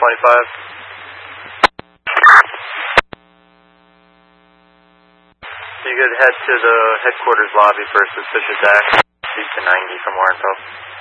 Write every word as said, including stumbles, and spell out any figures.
twenty-five. You could head to the headquarters lobby for a suspicious act. Speak to ninety for more info.